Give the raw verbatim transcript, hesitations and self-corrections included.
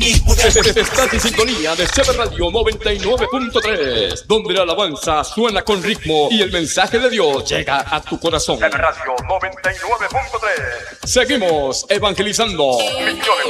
Estás en sintonía de C B Radio noventa y nueve punto tres, donde la alabanza suena con ritmo y el mensaje de Dios llega a tu corazón. C B Radio noventa y nueve punto tres. Seguimos evangelizando. Misiones